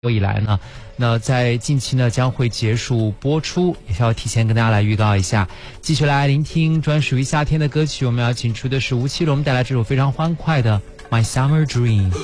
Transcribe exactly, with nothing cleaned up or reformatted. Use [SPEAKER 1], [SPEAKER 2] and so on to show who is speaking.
[SPEAKER 1] 以来呢，那在近期呢将会结束播出，也是要提前跟大家来预告一下。继续来聆听专属于夏天的歌曲，我们要请出的是吴奇隆带来这首非常欢快的《My Summer Dream》。